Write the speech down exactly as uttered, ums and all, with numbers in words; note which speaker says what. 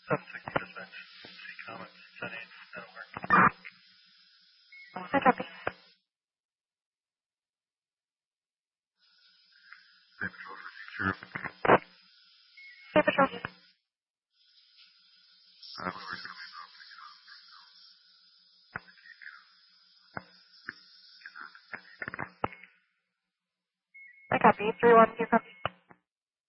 Speaker 1: seven sixty dispatch. See comments. ten eight. That'll work.
Speaker 2: I copy.
Speaker 1: Bay Patrol for future.
Speaker 2: Bay Patrol.
Speaker 1: Uh, we're going to leave out.
Speaker 2: I copy. three one two copy.